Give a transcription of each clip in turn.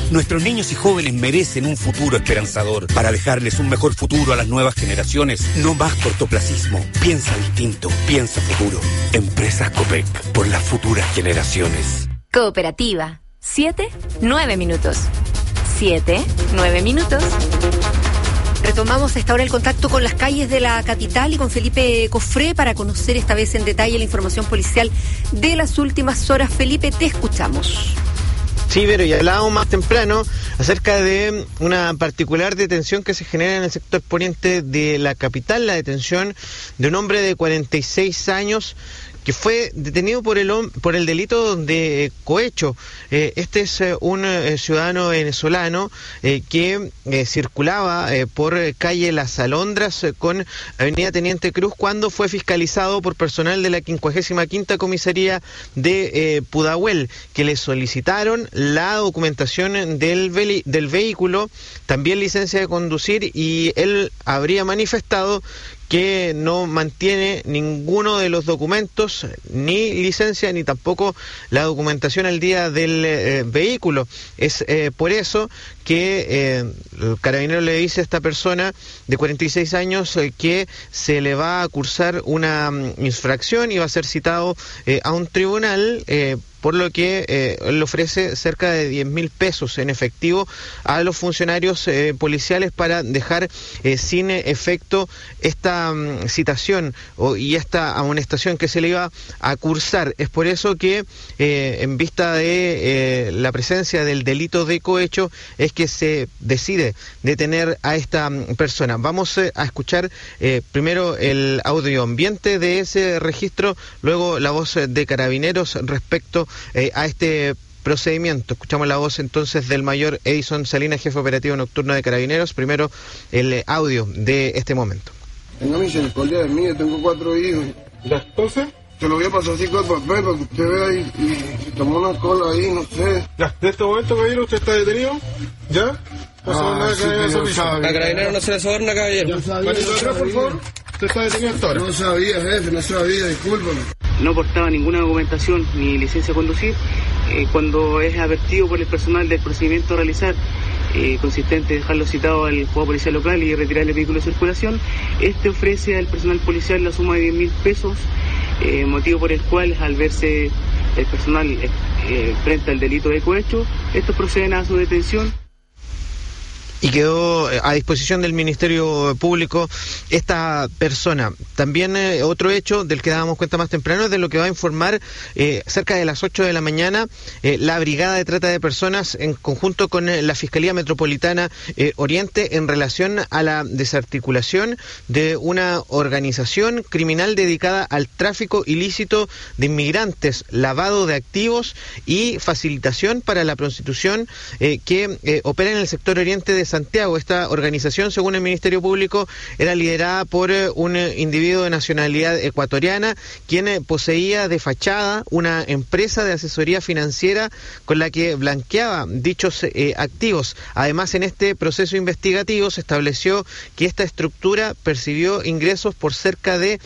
Nuestros niños y jóvenes merecen un futuro esperanzador. Para dejarles un mejor futuro a las nuevas generaciones, no más cortoplacismo. Piensa distinto, piensa futuro. Empresas Copec, por las futuras generaciones. Cooperativa. 7-9 minutos. 7-9 minutos. Retomamos a esta hora el contacto con las calles de la capital y con Felipe Cofré para conocer esta vez en detalle la información policial de las últimas horas. Felipe, te escuchamos. Sí, pero ya hablábamos más temprano acerca de una particular detención que se genera en el sector poniente de la capital, la detención de un hombre de 46 años que fue detenido por el delito de cohecho. Este es un ciudadano venezolano que circulaba por calle Las Alondras con avenida Teniente Cruz cuando fue fiscalizado por personal de la 55ª comisaría de Pudahuel, que le solicitaron la documentación del vehículo, también licencia de conducir, y él habría manifestado que no mantiene ninguno de los documentos, ni licencia, ni tampoco la documentación al día del vehículo. Es por eso que el carabinero le dice a esta persona de 46 años que se le va a cursar una infracción y va a ser citado a un tribunal, por lo que él ofrece cerca de 10.000 pesos en efectivo a los funcionarios policiales para dejar sin efecto esta citación y esta amonestación que se le iba a cursar. Es por eso que en vista de la presencia del delito de cohecho es que se decide detener a esta persona. Vamos a escuchar primero el audio ambiente de ese registro, luego la voz de Carabineros respecto a este procedimiento. Escuchamos la voz entonces del mayor Edison Salinas, jefe operativo nocturno de Carabineros. Primero el audio de este momento. Tenga misericordia de mí, yo tengo 4 hijos. ¿La esposa? Te lo voy a pasar así con el papel para que usted vea y tomó una cola ahí, no sé. Ya, de este momento, caballero, usted está detenido. ¿Ya? A Carabinero no se le soborna, caballero. Manito atrás, por favor. Usted está detenido hasta ahora. No sabía, jefe, no sabía, discúlpame. No portaba ninguna documentación ni licencia de conducir. Cuando es advertido por el personal del procedimiento a realizar, consistente en dejarlo citado al juego policial local y retirar el vehículo de circulación, este ofrece al personal policial la suma de 10.000 pesos, motivo por el cual, al verse el personal frente al delito de cohecho, estos proceden a su detención. Y quedó a disposición del Ministerio Público esta persona. También otro hecho del que dábamos cuenta más temprano es de lo que va a informar cerca de las 8 de la mañana la Brigada de Trata de Personas en conjunto con la Fiscalía Metropolitana Oriente en relación a la desarticulación de una organización criminal dedicada al tráfico ilícito de inmigrantes, lavado de activos y facilitación para la prostitución que opera en el sector oriente de Santiago. Esta organización, según el Ministerio Público, era liderada por un individuo de nacionalidad ecuatoriana, quien poseía de fachada una empresa de asesoría financiera con la que blanqueaba dichos activos. Además, en este proceso investigativo se estableció que esta estructura percibió ingresos por cerca de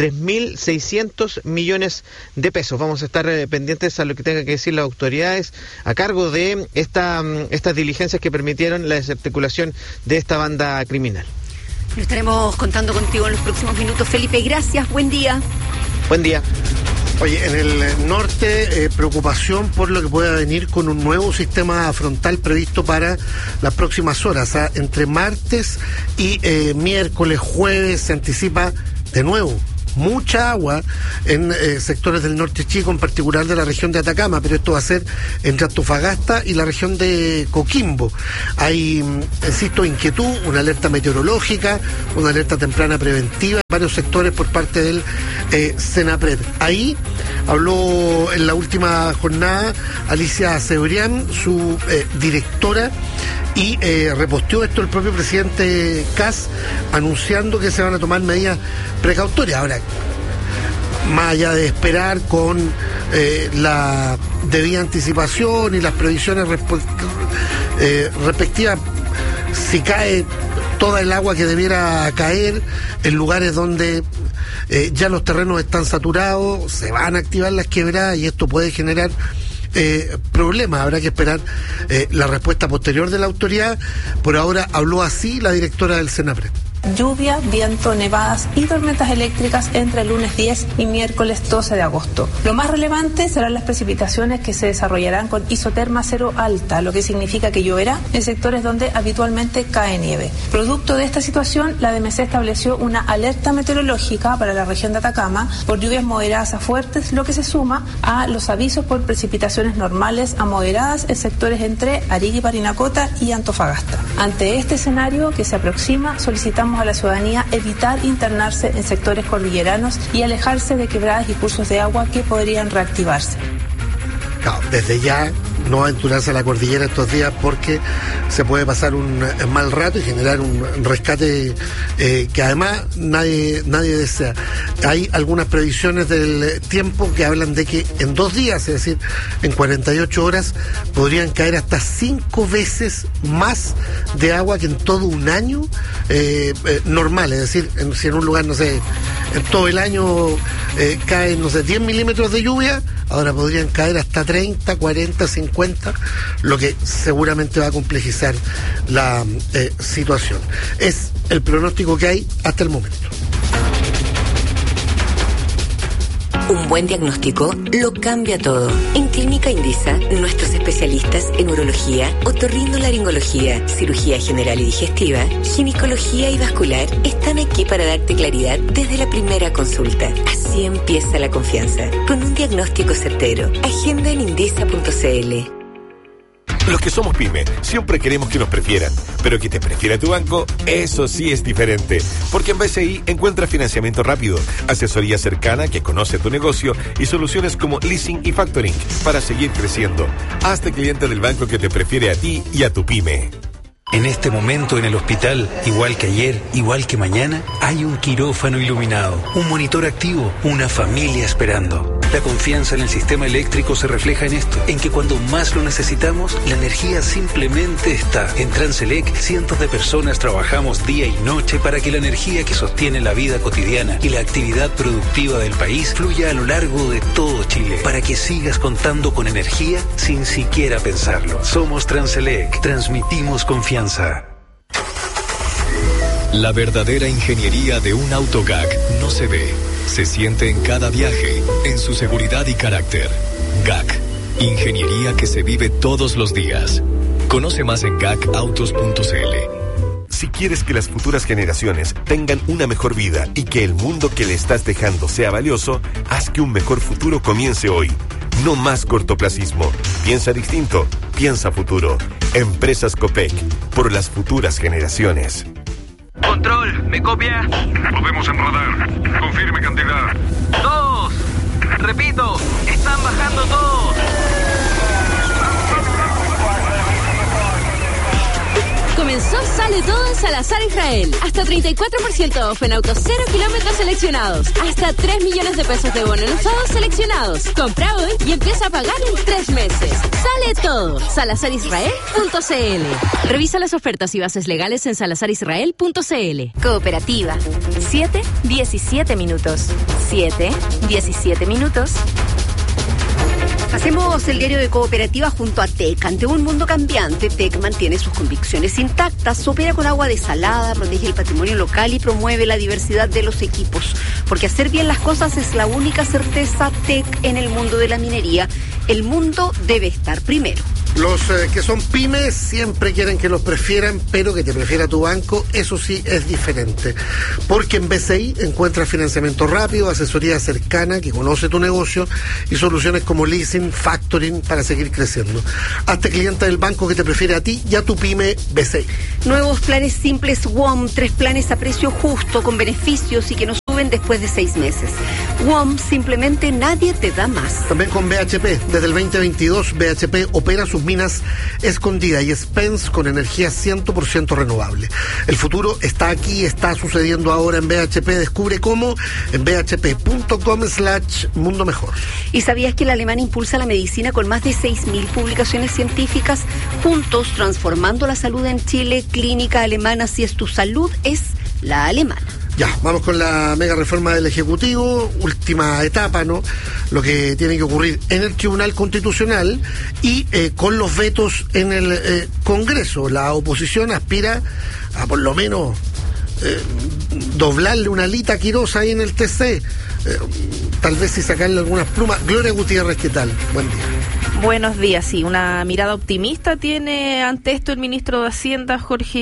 3.600 millones de pesos. Vamos a estar pendientes a lo que tengan que decir las autoridades a cargo de estas diligencias que permitieron la desarticulación de esta banda criminal. Lo estaremos contando contigo en los próximos minutos. Felipe, gracias. Buen día. Buen día. Oye, en el norte, preocupación por lo que pueda venir con un nuevo sistema frontal previsto para las próximas horas. Entre martes y miércoles, jueves, se anticipa de nuevo mucha agua en sectores del norte chico, en particular de la región de Atacama, pero esto va a ser entre Antofagasta y la región de Coquimbo. Hay, insisto, inquietud, una alerta meteorológica, una alerta temprana preventiva en varios sectores por parte del Senapred. Ahí habló en la última jornada Alicia Cebrián, su directora, y reposteó esto el propio presidente Kast, anunciando que se van a tomar medidas precautorias. Ahora, más allá de esperar con la debida anticipación y las previsiones respectivas, si cae toda el agua que debiera caer en lugares donde ya los terrenos están saturados, se van a activar las quebradas y esto puede generar problemas. Habrá que esperar la respuesta posterior de la autoridad. Por ahora habló así la directora del Senapred. Lluvia, viento, nevadas y tormentas eléctricas entre el lunes 10 y miércoles 12 de agosto. Lo más relevante serán las precipitaciones que se desarrollarán con isoterma cero alta, lo que significa que lloverá en sectores donde habitualmente cae nieve. Producto de esta situación, la DMC estableció una alerta meteorológica para la región de Atacama por lluvias moderadas a fuertes, lo que se suma a los avisos por precipitaciones normales a moderadas en sectores entre Arica y Parinacota y Antofagasta. Ante este escenario que se aproxima, solicitamos a la ciudadanía evitar internarse en sectores cordilleranos y alejarse de quebradas y cursos de agua que podrían reactivarse. Claro, desde ya no aventurarse a la cordillera estos días porque se puede pasar un mal rato y generar un rescate que además nadie desea. Hay algunas previsiones del tiempo que hablan de que en 2 días, es decir, en 48 horas, podrían caer hasta 5 veces más de agua que en todo un año normal. Es decir, si en un lugar, no sé, en todo el año caen, no sé, 10 milímetros de lluvia, ahora podrían caer hasta 30, 40, 50, lo que seguramente va a complejizar la situación. Es el pronóstico que hay hasta el momento. Un buen diagnóstico lo cambia todo. En Clínica Indisa, nuestros especialistas en urología, otorrinolaringología, cirugía general y digestiva, ginecología y vascular están aquí para darte claridad desde la primera consulta. Así empieza la confianza, con un diagnóstico certero. Agenda en indisa.cl. Los que somos pyme siempre queremos que nos prefieran, pero que te prefiera tu banco, eso sí es diferente. Porque en BCI encuentras financiamiento rápido, asesoría cercana que conoce tu negocio y soluciones como leasing y factoring para seguir creciendo. Hazte cliente del banco que te prefiere a ti y a tu pyme. En este momento en el hospital, igual que ayer, igual que mañana, hay un quirófano iluminado, un monitor activo, una familia esperando. La confianza en el sistema eléctrico se refleja en esto, en que cuando más lo necesitamos, la energía simplemente está. En Transelec, cientos de personas trabajamos día y noche para que la energía que sostiene la vida cotidiana y la actividad productiva del país fluya a lo largo de todo Chile, para que sigas contando con energía sin siquiera pensarlo. Somos Transelec, transmitimos confianza. La verdadera ingeniería de un auto GAC no se ve, se siente en cada viaje, en su seguridad y carácter. GAC, ingeniería que se vive todos los días. Conoce más en gacautos.cl. Si quieres que las futuras generaciones tengan una mejor vida y que el mundo que le estás dejando sea valioso, haz que un mejor futuro comience hoy. No más cortoplacismo. Piensa distinto, piensa futuro. Empresas Copec, por las futuras generaciones. Control, ¿me copia? Lo vemos en radar. Confirme cantidad. 2. Repito, están bajando todos. Comenzó Sale Todo en Salazar Israel. Hasta 34% off en autos 0 kilómetros seleccionados. Hasta 3 millones de pesos de bono en usados seleccionados. Compra hoy y empieza a pagar en 3 meses. Sale Todo. SalazarIsrael.cl. Revisa las ofertas y bases legales en SalazarIsrael.cl. Cooperativa. 7:17 minutos. 7:17 minutos. Hacemos el diario de Cooperativa junto a TEC. Ante un mundo cambiante, TEC mantiene sus convicciones intactas, opera con agua desalada, protege el patrimonio local y promueve la diversidad de los equipos. Porque hacer bien las cosas es la única certeza TEC en el mundo de la minería. El mundo debe estar primero. Los que son pymes siempre quieren que los prefieran, pero que te prefiera tu banco, eso sí es diferente. Porque en BCI encuentras financiamiento rápido, asesoría cercana que conoce tu negocio y soluciones como leasing, factoring para seguir creciendo. Hazte cliente del banco que te prefiere a ti y a tu pyme BCI. Nuevos planes simples WOM, 3 planes a precio justo con beneficios y que no suben después de 6 meses. WOM, simplemente nadie te da más. También con BHP, desde el 2022 BHP opera sus minas escondidas y Spence con energía 100% renovable. El futuro está aquí, está sucediendo ahora en BHP. Descubre cómo en bhp.com/mundo mejor. ¿Y sabías que el alemán impulsa la medicina con más de 6.000 publicaciones científicas? Juntos transformando la salud en Chile. Clínica Alemana, si es tu salud, es la alemana. Ya, vamos con la mega reforma del Ejecutivo, última etapa, ¿no? Lo que tiene que ocurrir en el Tribunal Constitucional y con los vetos en el Congreso. La oposición aspira a por lo menos doblarle una alita a Quirós ahí en el TC. Tal vez si sacarle algunas plumas. Gloria Gutiérrez, ¿qué tal? Buen día. Buenos días, sí, una mirada optimista tiene ante esto el ministro de Hacienda,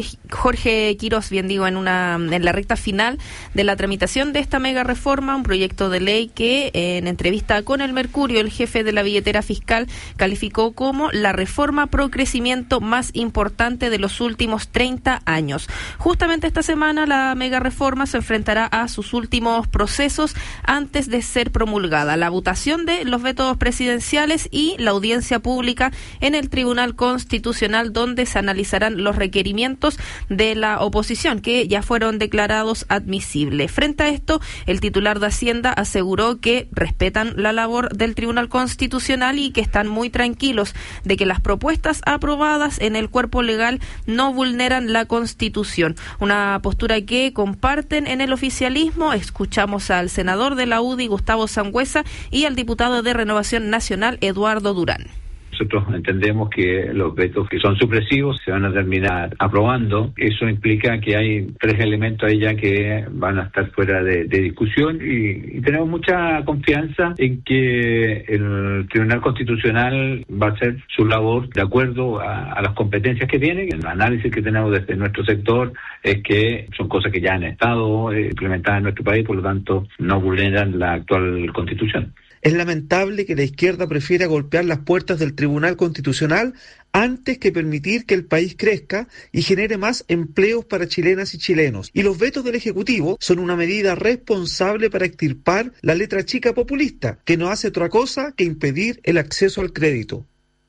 Jorge Quirós, bien digo, en la recta final de la tramitación de esta mega reforma, un proyecto de ley que en entrevista con el Mercurio, el jefe de la billetera fiscal calificó como la reforma pro crecimiento más importante de los últimos 30 años. Justamente esta semana la mega reforma se enfrentará a sus últimos procesos antes de ser promulgada, la votación de los vetos presidenciales y la audiencia pública en el Tribunal Constitucional, donde se analizarán los requerimientos de la oposición que ya fueron declarados admisibles. Frente a esto, el titular de Hacienda aseguró que respetan la labor del Tribunal Constitucional y que están muy tranquilos de que las propuestas aprobadas en el cuerpo legal no vulneran la Constitución. Una postura que comparten en el oficialismo. Escuchamos al senador de la UDI, Gustavo Sangüesa, y al diputado de Renovación Nacional, Eduardo Durán. Nosotros entendemos que los vetos que son supresivos se van a terminar aprobando. Eso implica que hay 3 elementos ahí ya que van a estar fuera de discusión y tenemos mucha confianza en que el Tribunal Constitucional va a hacer su labor de acuerdo a las competencias que tiene. El análisis que tenemos desde nuestro sector es que son cosas que ya han estado implementadas en nuestro país, por lo tanto no vulneran la actual Constitución. Es lamentable que la izquierda prefiera golpear las puertas del Tribunal Constitucional antes que permitir que el país crezca y genere más empleos para chilenas y chilenos. Y los vetos del Ejecutivo son una medida responsable para extirpar la letra chica populista, que no hace otra cosa que impedir el acceso al crédito.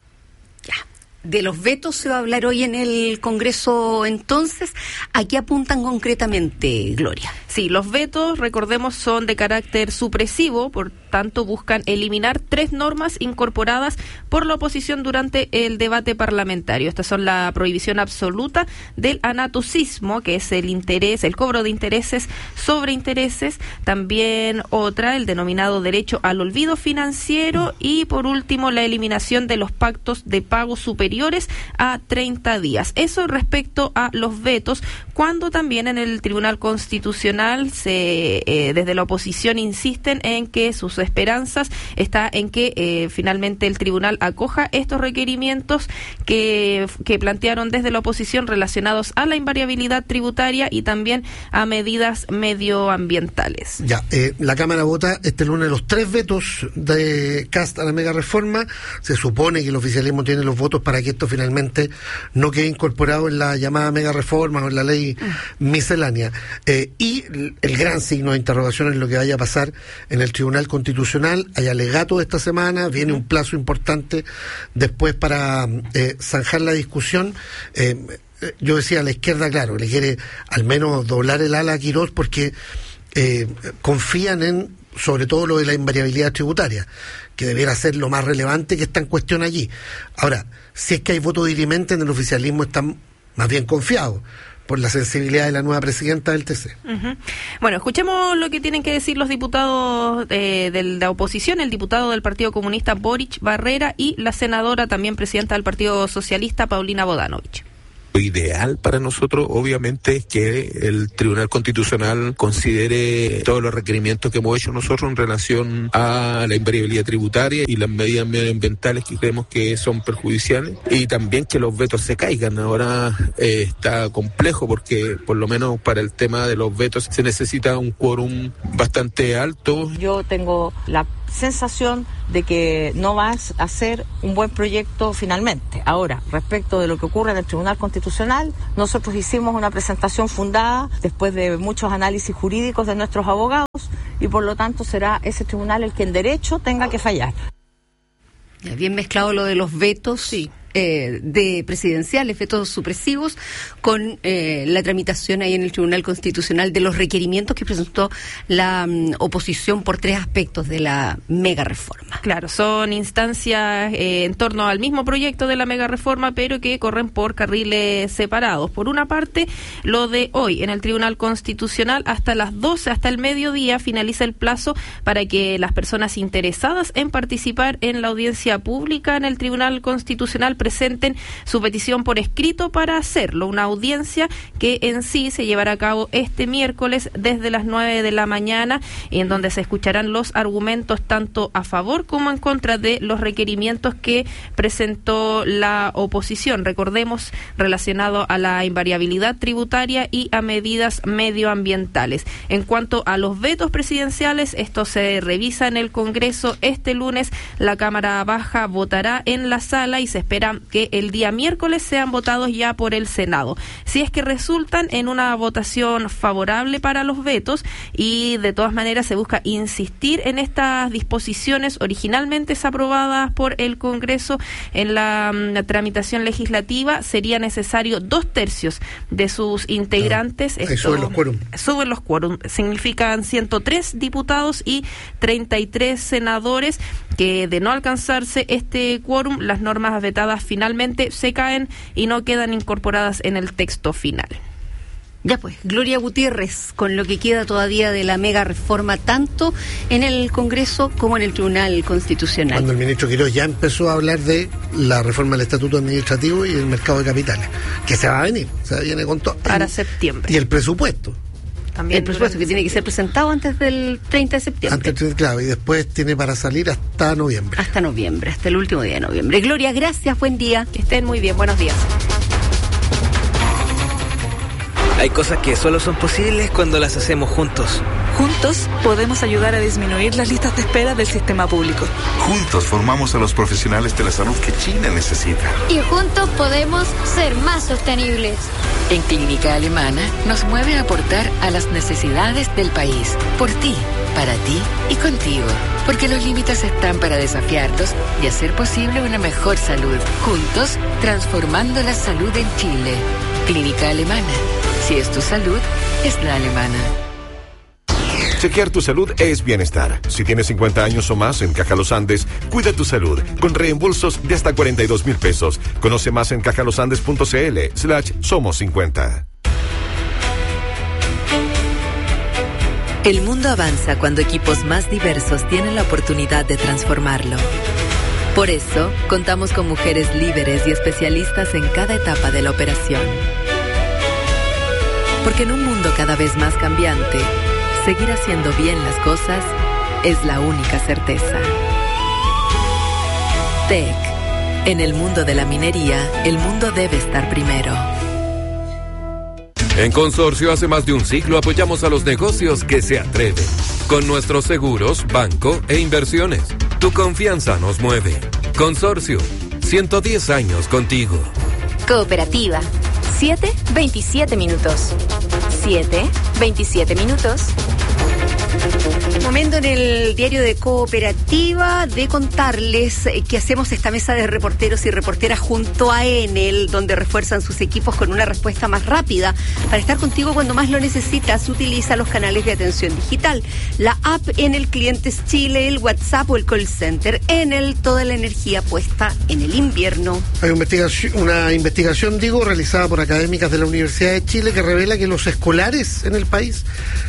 Ya. De los vetos se va a hablar hoy en el Congreso, entonces. ¿A qué apuntan concretamente, Gloria? Sí, los vetos, recordemos, son de carácter supresivo, por tanto buscan eliminar 3 normas incorporadas por la oposición durante el debate parlamentario. Estas son la prohibición absoluta del anatocismo, que es el cobro de intereses sobre intereses, también otra, el denominado derecho al olvido financiero, y por último la eliminación de los pactos de pago superiores a 30 días. Eso respecto a los vetos, cuando también en el Tribunal Constitucional desde la oposición insisten en que sus esperanzas está en que finalmente el tribunal acoja estos requerimientos que plantearon desde la oposición relacionados a la invariabilidad tributaria y también a medidas medioambientales. Ya, la Cámara vota este lunes los 3 vetos de Kast a la mega reforma. Se supone que el oficialismo tiene los votos para que esto finalmente no quede incorporado en la llamada mega reforma o en la ley miscelánea. Y el gran signo de interrogación es lo que vaya a pasar en el Tribunal Constitucional. Hay alegatos esta semana, viene un plazo importante después para zanjar la discusión. Yo decía, a la izquierda, claro, le quiere al menos doblar el ala a Quirós porque confían en, sobre todo, lo de la invariabilidad tributaria, que debiera ser lo más relevante que está en cuestión allí. Ahora, si es que hay voto dirimente, en el oficialismo están más bien confiados por la sensibilidad de la nueva presidenta del TC. Uh-huh. Bueno, escuchemos lo que tienen que decir los diputados de la oposición, el diputado del Partido Comunista Boric Barrera y la senadora, también presidenta del Partido Socialista, Paulina Bodanovich. Lo ideal para nosotros, obviamente, es que el Tribunal Constitucional considere todos los requerimientos que hemos hecho nosotros en relación a la invariabilidad tributaria y las medidas medioambientales que creemos que son perjudiciales, y también que los vetos se caigan. Ahora está complejo porque, por lo menos para el tema de los vetos, se necesita un quórum bastante alto. Yo tengo la sensación de que no va a ser un buen proyecto finalmente. Ahora, respecto de lo que ocurre en el Tribunal Constitucional, nosotros hicimos una presentación fundada después de muchos análisis jurídicos de nuestros abogados y por lo tanto será ese tribunal el que en derecho tenga que fallar. Ya, bien mezclado lo de los vetos. Sí. de presidenciales, vetos supresivos, con la tramitación ahí en el Tribunal Constitucional de los requerimientos que presentó la oposición por 3 aspectos de la mega reforma. Claro, son instancias en torno al mismo proyecto de la mega reforma, pero que corren por carriles separados. Por una parte, lo de hoy en el Tribunal Constitucional, hasta las 12, hasta el mediodía, finaliza el plazo para que las personas interesadas en participar en la audiencia pública en el Tribunal Constitucional presenten su petición por escrito para hacerlo. Una audiencia que en sí se llevará a cabo este miércoles desde las 9 de la mañana, en donde se escucharán los argumentos tanto a favor como en contra de los requerimientos que presentó la oposición. Recordemos, relacionado a la invariabilidad tributaria y a medidas medioambientales. En cuanto a los vetos presidenciales, esto se revisa en el Congreso este lunes. La Cámara Baja votará en la sala y se espera que el día miércoles sean votados ya por el Senado. Si es que resultan en una votación favorable para los vetos, y de todas maneras se busca insistir en estas disposiciones originalmente aprobadas por el Congreso en la tramitación legislativa, sería necesario 2/3 de sus integrantes. Ahí suben los quórum. Suben los quórum. Significan 103 diputados y 33 senadores, que de no alcanzarse este quórum, las normas vetadas finalmente se caen y no quedan incorporadas en el texto final. Ya pues, Gloria Gutiérrez, con lo que queda todavía de la mega reforma, tanto en el Congreso como en el Tribunal Constitucional. Cuando el ministro Quirós ya empezó a hablar de la reforma del Estatuto Administrativo y el mercado de capitales, que se va a venir, se viene con todo. Para septiembre. Y el presupuesto. También el presupuesto que tiene que ser presentado antes del 30 de septiembre. Claro, y después tiene para salir hasta noviembre. Hasta noviembre, hasta el último día de noviembre. Gloria, gracias, buen día. Que estén muy bien, buenos días. Hay cosas que solo son posibles cuando las hacemos juntos. Juntos podemos ayudar a disminuir las listas de espera del sistema público. Juntos formamos a los profesionales de la salud que Chile necesita. Y juntos podemos ser más sostenibles. En Clínica Alemana nos mueve a aportar a las necesidades del país. Por ti, para ti y contigo. Porque los límites están para desafiarlos y hacer posible una mejor salud. Juntos, transformando la salud en Chile. Clínica Alemana. Si es tu salud, es la alemana. Chequear tu salud es bienestar. Si tienes 50 años o más en Caja Los Andes, cuida tu salud con reembolsos de hasta 42,000 pesos. Conoce más en cajalosandes.cl/somos50. El mundo avanza cuando equipos más diversos tienen la oportunidad de transformarlo. Por eso, contamos con mujeres líderes y especialistas en cada etapa de la operación. Porque en un mundo cada vez más cambiante, seguir haciendo bien las cosas es la única certeza. TEC. En el mundo de la minería, el mundo debe estar primero. En Consorcio, hace más de un siglo apoyamos a los negocios que se atreven. Con nuestros seguros, banco e inversiones. Tu confianza nos mueve. Consorcio, 110 años contigo. Cooperativa. 7:27 minutos. 7:27 minutos. Momento en el diario de Cooperativa de contarles que hacemos esta mesa de reporteros y reporteras junto a Enel, donde refuerzan sus equipos con una respuesta más rápida. Para estar contigo cuando más lo necesitas, utiliza los canales de atención digital, la app Enel Clientes Chile, el WhatsApp o el call center. Enel, toda la energía puesta en el invierno. Hay una investigación, realizada por académicas de la Universidad de Chile que revela que los escolares en el país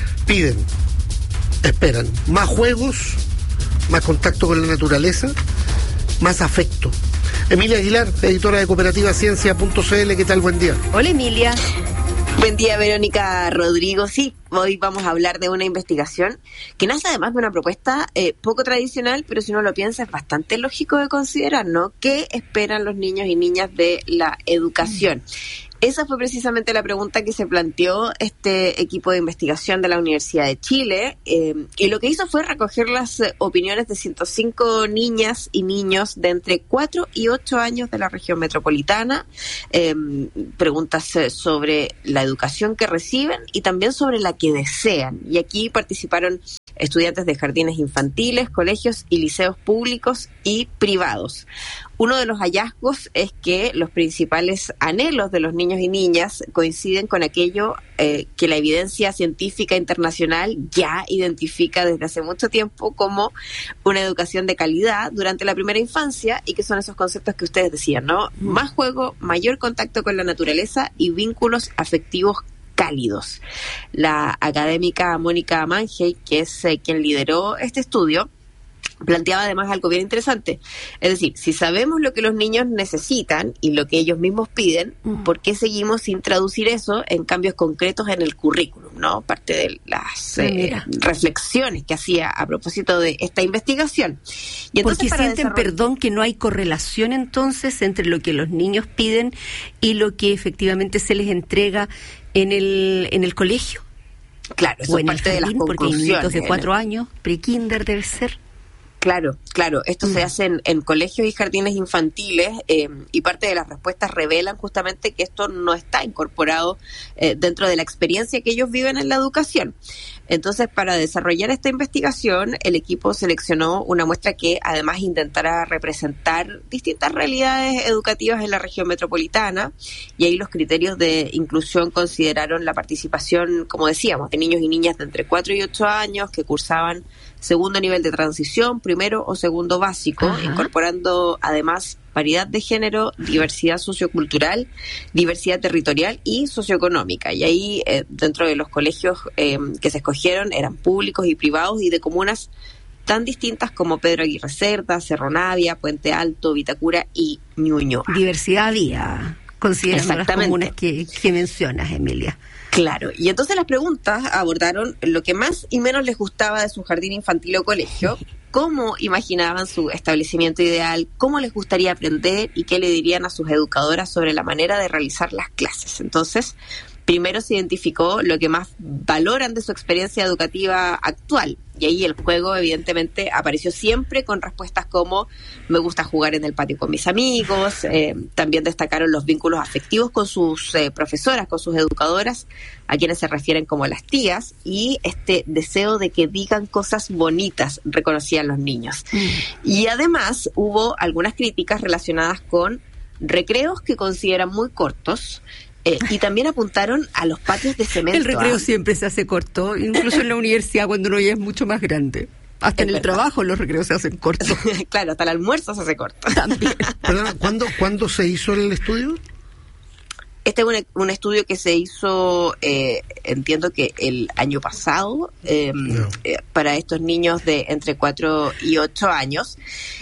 esperan más juegos, más contacto con la naturaleza, más afecto. Emilia Aguilar, editora de Cooperativa Ciencia.cl, ¿qué tal? Buen día. Hola, Emilia. Buen día, Verónica, Rodrigo. Sí, hoy vamos a hablar de una investigación que nace además de una propuesta poco tradicional, pero si uno lo piensa es bastante lógico de considerar, ¿no? ¿Qué esperan los niños y niñas de la educación? Esa fue precisamente la pregunta que se planteó este equipo de investigación de la Universidad de Chile, y lo que hizo fue recoger las opiniones de 105 niñas y niños de entre 4 y 8 años de la región metropolitana, preguntas sobre la educación que reciben y también sobre la que desean. Y aquí participaron estudiantes de jardines infantiles, colegios y liceos públicos y privados. Uno de los hallazgos es que los principales anhelos de los niños y niñas coinciden con aquello que la evidencia científica internacional ya identifica desde hace mucho tiempo como una educación de calidad durante la primera infancia, y que son esos conceptos que ustedes decían, ¿no? Más juego, mayor contacto con la naturaleza y vínculos afectivos cálidos. La académica Mónica Mangey, que es quien lideró este estudio, planteaba además algo bien interesante. Es decir, si sabemos lo que los niños necesitan y lo que ellos mismos piden, ¿por qué seguimos sin traducir eso en cambios concretos en el currículum, ¿no? Parte de las reflexiones que hacía a propósito de esta investigación. Y entonces, porque sienten, perdón, que no hay correlación entonces entre lo que los niños piden y lo que efectivamente se les entrega en el colegio. Claro, eso es parte de las conclusiones. Porque hay niños de 4 años, pre-kinder debe ser. Claro, esto se hace en colegios y jardines infantiles, y parte de las respuestas revelan justamente que esto no está incorporado dentro de la experiencia que ellos viven en la educación. Entonces, para desarrollar esta investigación, el equipo seleccionó una muestra que además intentara representar distintas realidades educativas en la región metropolitana, y ahí los criterios de inclusión consideraron la participación, como decíamos, de niños y niñas de entre 4 y 8 años que cursaban segundo nivel de transición, primero o segundo básico, incorporando además paridad de género, diversidad sociocultural, diversidad territorial y socioeconómica. Y ahí, dentro de los colegios que se escogieron, eran públicos y privados y de comunas tan distintas como Pedro Aguirre Cerda, Cerro Navia, Puente Alto, Vitacura y Ñuñoa. Diversidad había, considerando las comunas que mencionas, Emilia. Claro, y entonces las preguntas abordaron lo que más y menos les gustaba de su jardín infantil o colegio, cómo imaginaban su establecimiento ideal, cómo les gustaría aprender y qué le dirían a sus educadoras sobre la manera de realizar las clases. Entonces, primero se identificó lo que más valoran de su experiencia educativa actual, y ahí el juego evidentemente apareció siempre con respuestas como me gusta jugar en el patio con mis amigos. También destacaron los vínculos afectivos con sus profesoras, con sus educadoras, a quienes se refieren como las tías, y este deseo de que digan cosas bonitas, reconocían los niños. Y además hubo algunas críticas relacionadas con recreos que consideran muy cortos, y también apuntaron a los patios de cemento. El recreo siempre se hace corto, incluso en la universidad cuando uno ya es mucho más grande. Hasta en el trabajo los recreos se hacen cortos. Claro, hasta el almuerzo se hace corto. También. Perdona, ¿cuándo se hizo el estudio? Este es un estudio que se hizo, entiendo que el año pasado, para estos niños de entre 4 y 8 años.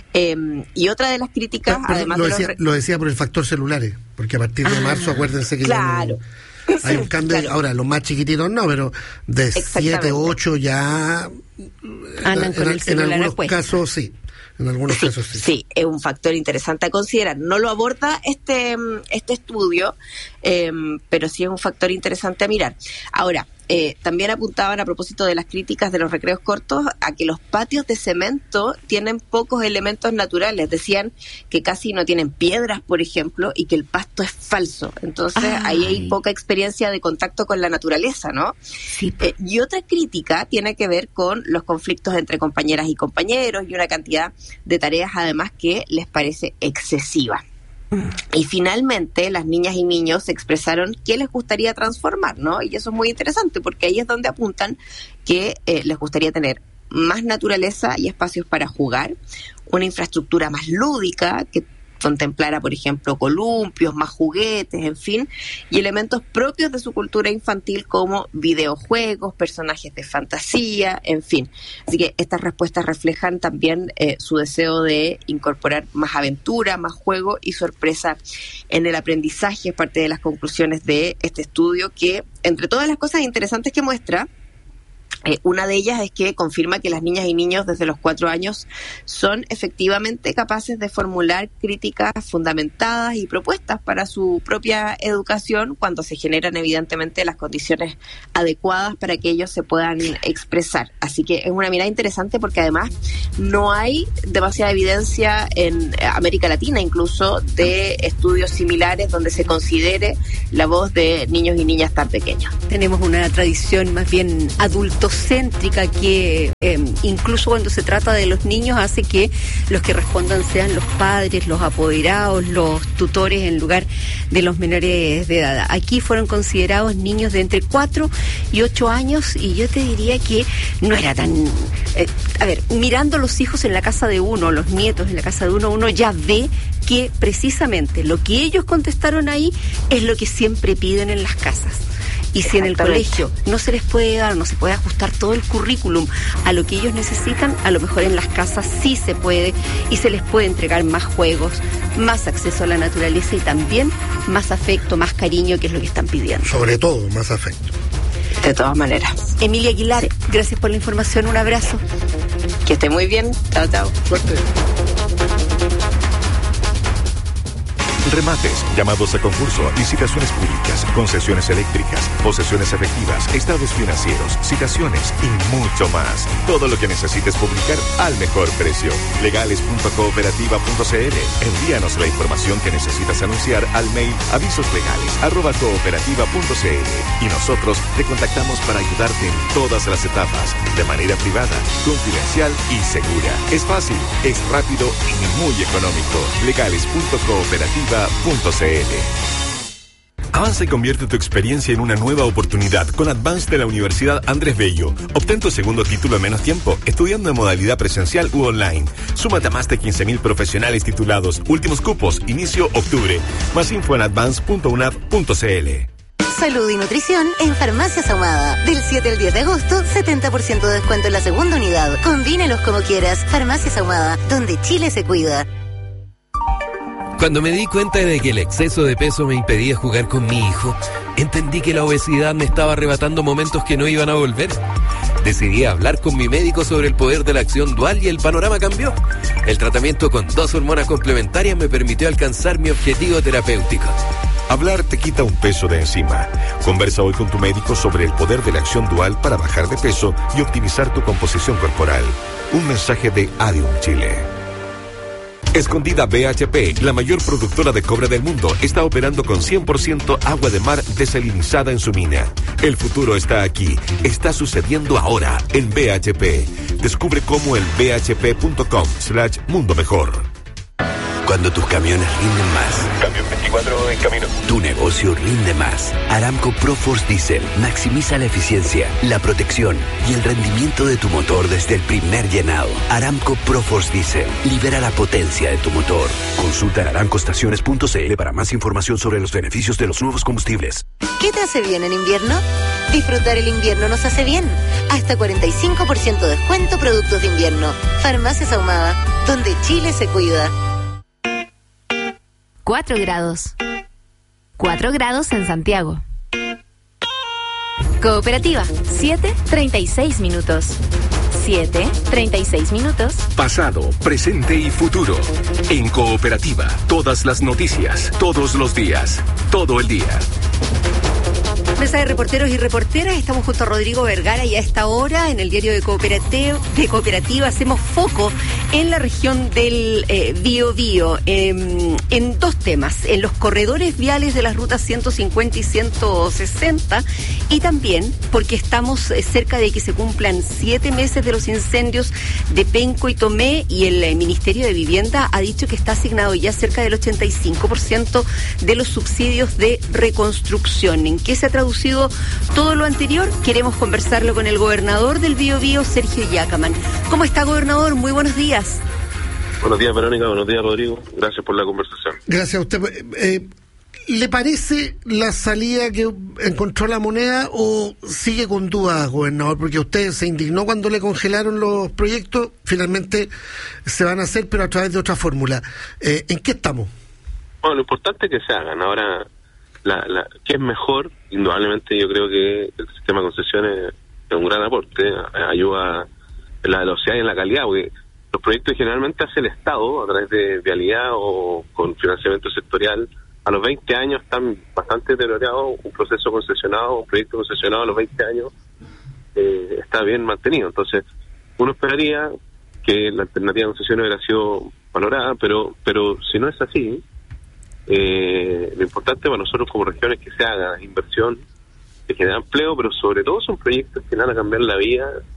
Y otra de las críticas, pero además lo decía por el factor celulares, porque a partir de marzo, acuérdense que claro. Hay un cambio. Claro. Ahora, los más chiquititos no, pero de 7, 8 ya andan con el celular en algunos casos sí. En algunos casos sí. Sí, es un factor interesante a considerar. No lo aborda este estudio, pero sí es un factor interesante a mirar. Ahora, también apuntaban, a propósito de las críticas de los recreos cortos, a que los patios de cemento tienen pocos elementos naturales. Decían que casi no tienen piedras, por ejemplo, y que el pasto es falso. Entonces, ahí hay poca experiencia de contacto con la naturaleza, ¿no? Sí. Y otra crítica tiene que ver con los conflictos entre compañeras y compañeros y una cantidad de tareas, además, que les parece excesiva. Y finalmente las niñas y niños expresaron qué les gustaría transformar, ¿no? Y eso es muy interesante porque ahí es donde apuntan que les gustaría tener más naturaleza y espacios para jugar, una infraestructura más lúdica que contemplara, por ejemplo, columpios, más juguetes, en fin, y elementos propios de su cultura infantil como videojuegos, personajes de fantasía, en fin. Así que estas respuestas reflejan también su deseo de incorporar más aventura, más juego y sorpresa en el aprendizaje. Es parte de las conclusiones de este estudio que, entre todas las cosas interesantes que muestra, una de ellas es que confirma que las niñas y niños desde los 4 años son efectivamente capaces de formular críticas fundamentadas y propuestas para su propia educación cuando se generan evidentemente las condiciones adecuadas para que ellos se puedan expresar. Así que es una mirada interesante porque además no hay demasiada evidencia en América Latina incluso de estudios similares donde se considere la voz de niños y niñas tan pequeños. Tenemos una tradición más bien adultocéntrica que incluso cuando se trata de los niños, hace que los que respondan sean los padres, los apoderados, los tutores en lugar de los menores de edad. Aquí fueron considerados niños de entre 4 y 8 años y yo te diría que no era tan... mirando los hijos en la casa de uno, los nietos en la casa de uno ya ve que precisamente lo que ellos contestaron ahí es lo que siempre piden en las casas. Y si en el colegio no se les puede dar, no se puede ajustar todo el currículum a lo que ellos necesitan, a lo mejor en las casas sí se puede y se les puede entregar más juegos, más acceso a la naturaleza y también más afecto, más cariño, que es lo que están pidiendo. Sobre todo, más afecto. De todas maneras. Emilia Aguilar, gracias por la información, un abrazo. Que esté muy bien. Chao, chao. Suerte. Remates, llamados a concurso, licitaciones públicas, concesiones eléctricas, posesiones efectivas, estados financieros, citaciones y mucho más. Todo lo que necesites publicar al mejor precio. Legales.cooperativa.cl. Envíanos la información que necesitas anunciar al mail avisoslegales@cooperativa.cl y nosotros te contactamos para ayudarte en todas las etapas, de manera privada, confidencial y segura. Es fácil, es rápido y muy económico. Legales.cooperativa.cl. Avanza y convierte tu experiencia en una nueva oportunidad con Advance de la Universidad Andrés Bello. Obtén tu segundo título en menos tiempo, estudiando en modalidad presencial u online. Súmate a más de 15.000 profesionales titulados. Últimos cupos, inicio octubre. Más info en advance.unap.cl. Salud y nutrición en Farmacias Ahumada. Del 7 al 10 de agosto, 70% de descuento en la segunda unidad. Combínelos como quieras. Farmacias Ahumada, donde Chile se cuida. Cuando me di cuenta de que el exceso de peso me impedía jugar con mi hijo, entendí que la obesidad me estaba arrebatando momentos que no iban a volver. Decidí hablar con mi médico sobre el poder de la acción dual y el panorama cambió. El tratamiento con 2 hormonas complementarias me permitió alcanzar mi objetivo terapéutico. Hablar te quita un peso de encima. Conversa hoy con tu médico sobre el poder de la acción dual para bajar de peso y optimizar tu composición corporal. Un mensaje de Adium Chile. Escondida BHP, la mayor productora de cobre del mundo, está operando con 100% agua de mar desalinizada en su mina. El futuro está aquí, está sucediendo ahora en BHP. Descubre cómo en bhp.com/mundo mejor. Cuando tus camiones rinden más. Camión 24 en camino. Tu negocio rinde más. Aramco ProForce Diesel maximiza la eficiencia, la protección y el rendimiento de tu motor desde el primer llenado. Aramco ProForce Diesel libera la potencia de tu motor. Consulta en aramcoestaciones.cl para más información sobre los beneficios de los nuevos combustibles. ¿Qué te hace bien en invierno? Disfrutar el invierno nos hace bien. Hasta 45% de descuento productos de invierno. Farmacias Ahumada, donde Chile se cuida. 4 grados. 4 grados en Santiago. Cooperativa, 7:36 minutos. 7:36 minutos. Pasado, presente y futuro. En Cooperativa, todas las noticias, todos los días, todo el día. Mesa de reporteros y reporteras, estamos junto a Rodrigo Vergara y a esta hora en el diario de Cooperativa hacemos foco en la región del Biobío, en 2 temas, en los corredores viales de las rutas 150 y 160 y también porque estamos cerca de que se cumplan 7 meses de los incendios de Penco y Tomé y el Ministerio de Vivienda ha dicho que está asignado ya cerca del 85% de los subsidios de reconstrucción. ¿En qué se ha traducido todo lo anterior? Queremos conversarlo con el gobernador del Biobío, Sergio Yacaman. ¿Cómo está, gobernador? Muy buenos días. Buenos días, Verónica. Buenos días, Rodrigo. Gracias por la conversación. Gracias a usted. ¿Le parece la salida que encontró la moneda o sigue con dudas, gobernador? Porque usted se indignó cuando le congelaron los proyectos, finalmente se van a hacer, pero a través de otra fórmula. ¿En qué estamos? Bueno, lo importante es que se hagan. Ahora, ¿qué es mejor? Indudablemente yo creo que el sistema de concesiones es un gran aporte, ayuda en la velocidad y en la calidad, porque los proyectos generalmente hace el Estado a través de vialidad o con financiamiento sectorial. A los 20 años están bastante deteriorados, un proceso concesionado, un proyecto concesionado a los 20 años está bien mantenido. Entonces, uno esperaría que la alternativa de concesiones hubiera sido valorada, pero si no es así, lo importante para nosotros como región es que se haga inversión, que genera empleo, pero sobre todo son proyectos que van a cambiar la vida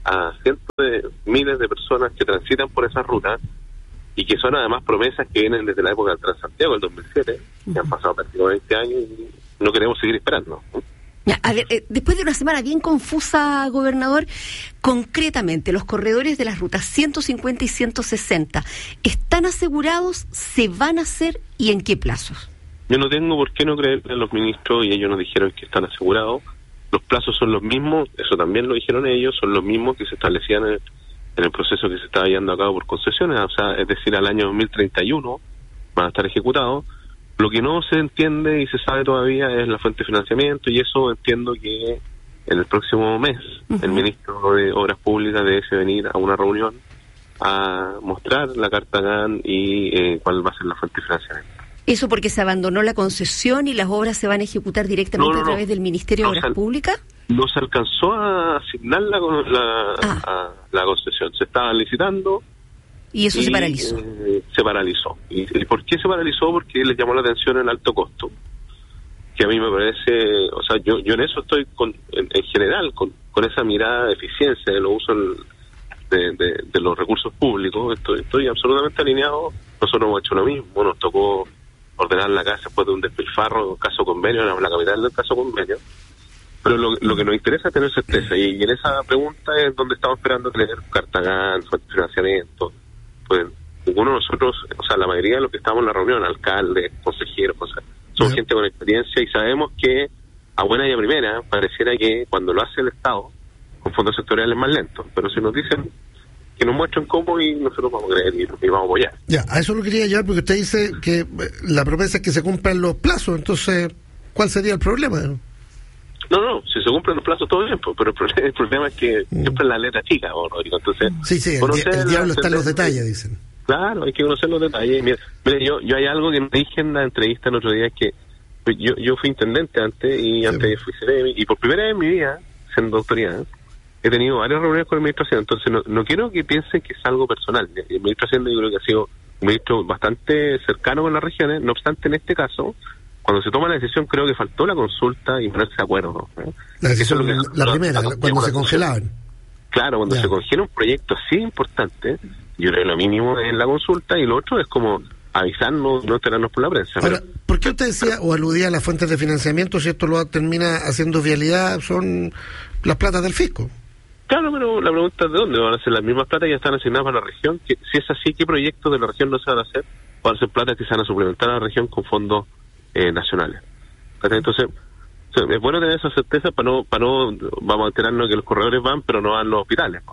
a cientos de miles de personas que transitan por esa ruta y que son además promesas que vienen desde la época del Transantiago, del 2007, que han pasado prácticamente 20 años y no queremos seguir esperando. A ver, después de una semana bien confusa, gobernador, concretamente, los corredores de las rutas 150 y 160, ¿están asegurados? ¿Se van a hacer? ¿Y en qué plazos? Yo no tengo por qué no creer en los ministros y ellos nos dijeron que están asegurados. Los plazos son los mismos, eso también lo dijeron ellos, son los mismos que se establecían en el proceso que se estaba llevando a cabo por concesiones, o sea, es decir, al año 2031 van a estar ejecutados. Lo que no se entiende y se sabe todavía es la fuente de financiamiento, y eso entiendo que en el próximo mes el ministro de Obras Públicas debe venir a una reunión a mostrar la carta GAN y cuál va a ser la fuente de financiamiento. ¿Eso porque se abandonó la concesión y las obras se van a ejecutar directamente a través del Ministerio de Obras Públicas? No se alcanzó a asignar la concesión, se estaba licitando. Y eso se paralizó. Se paralizó. ¿Y por qué se paralizó? Porque les llamó la atención el alto costo. Que a mí me parece, o sea, yo en eso estoy en general con esa mirada de eficiencia de los usos de los recursos públicos. Estoy absolutamente alineado. Nosotros hemos hecho lo mismo. Nos tocó ordenar la casa después de un despilfarro, caso convenio, la capital del caso convenio. Pero lo que nos interesa es tener certeza. Y en esa pregunta es donde estamos esperando tener carta GAN, financiamiento. Pues ninguno de nosotros, o sea, la mayoría de los que estamos en la reunión, alcaldes, consejeros, somos gente con experiencia y sabemos que a buena y a primera pareciera que cuando lo hace el Estado con fondos sectoriales es más lento, pero si nos dicen que nos muestren cómo, y nosotros vamos a creer y vamos a apoyar. Ya, a eso lo quería llevar porque usted dice que la promesa es que se cumplan los plazos, entonces, ¿cuál sería el problema? No, si se cumplen los plazos todo bien, pero el problema es que siempre es la letra chica, Rodrigo. Entonces, sí, el diablo está en los detalles, dicen. Claro, hay que conocer los detalles. Mira, yo hay algo que me dije en la entrevista el otro día, es que yo fui intendente antes y antes fui CEREMI, y por primera vez en mi vida, siendo autoridad, he tenido varias reuniones con el ministro de Hacienda, entonces no quiero que piensen que es algo personal. El ministro de Hacienda yo creo que ha sido un ministro bastante cercano con las regiones, no obstante en este caso, cuando se toma la decisión creo que faltó la consulta y ponerse de acuerdo. La decisión, la primera, cuando se congelaban. Claro, cuando se congela un proyecto así importante, yo creo que lo mínimo es la consulta y lo otro es como avisarnos, no enterarnos por la prensa. Ahora, ¿por qué usted decía o aludía a las fuentes de financiamiento si esto lo termina haciendo vialidad? Son las platas del fisco. Claro, pero la pregunta es de dónde van a ser las mismas platas que ya están asignadas para la región. Que, si es así, ¿qué proyectos de la región no se van a hacer? Van a ser platas que se van a suplementar a la región con fondos nacionales. Entonces, es bueno tener esa certeza para no vamos a enterarnos que los corredores van, pero no van los hospitales,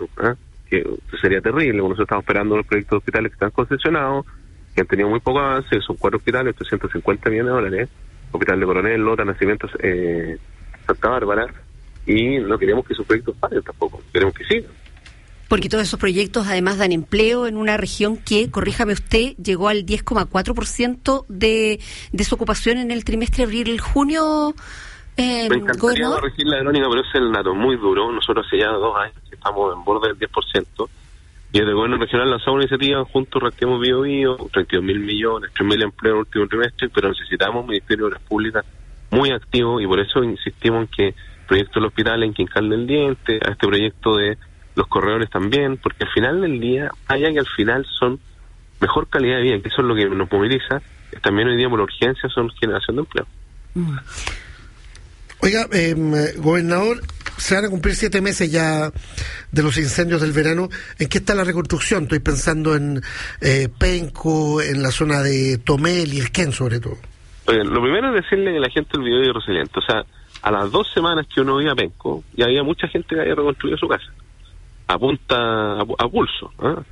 que sería terrible. Nosotros estamos esperando los proyectos de hospitales que están concesionados, que han tenido muy poco avance, son 4 hospitales, 350 millones de dólares, Hospital de Coronel, Lota, Nacimientos, Santa Bárbara, y no queremos que esos proyectos paren tampoco, queremos que sigan. Porque todos esos proyectos además dan empleo en una región que, corríjame usted, llegó al 10,4% de desocupación en el trimestre abril-junio. Me encantaría corregir la Verónica, pero es el dato muy duro. Nosotros hace ya 2 años que estamos en borde del 10%. Y desde el gobierno regional lanzamos una iniciativa juntos, Reactivemos Bio Bio, 32.000 millones, 3.000 empleos en el último trimestre, pero necesitamos un Ministerio de Obras Públicas muy activo y por eso insistimos en que el proyecto del hospital en Quincal del Diente, a este proyecto de los corredores también, porque al final del día, allá que al final son mejor calidad de vida, que eso es lo que nos moviliza, también hoy día por urgencia son generación de empleo. Oiga, gobernador, se van a cumplir 7 meses ya de los incendios del verano. ¿En qué está la reconstrucción? Estoy pensando en Penco, en la zona de Tomel y Elquén sobre todo. Oiga, lo primero es decirle que la gente del video de Rosaliente, o sea, a las 2 semanas que uno iba a Penco, ya había mucha gente que había reconstruido su casa. A pulso,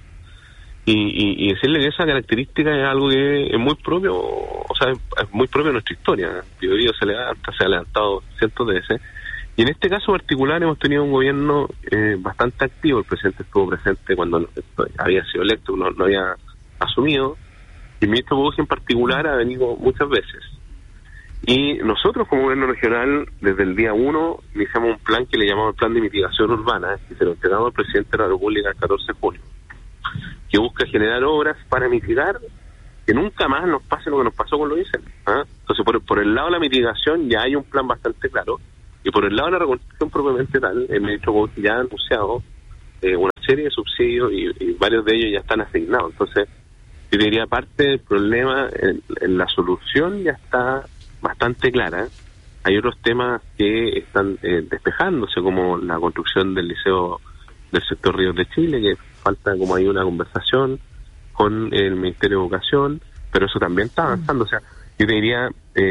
y decirle que esa característica es algo que es muy propio, o sea, es muy propio de nuestra historia. Biobío se ha levantado cientos de veces, y en este caso particular hemos tenido un gobierno bastante activo. El presidente estuvo presente cuando había sido electo, no había asumido, y el ministro Bogue en particular ha venido muchas veces. Y nosotros como gobierno regional, desde el día 1, iniciamos un plan que le llamamos el Plan de Mitigación Urbana, que se lo entregamos al presidente de la República el 14 de junio, que busca generar obras para mitigar que nunca más nos pase lo que nos pasó con los incendios. Entonces, por el lado de la mitigación ya hay un plan bastante claro, y por el lado de la reconstrucción propiamente tal, el ministro Bogue ya ha anunciado una serie de subsidios y varios de ellos ya están asignados. Entonces, yo diría, parte del problema, en la solución ya está bastante clara. Hay otros temas que están despejándose, como la construcción del liceo del sector Ríos de Chile, que falta como hay una conversación con el Ministerio de Educación, pero eso también está avanzando. O sea, yo te diría,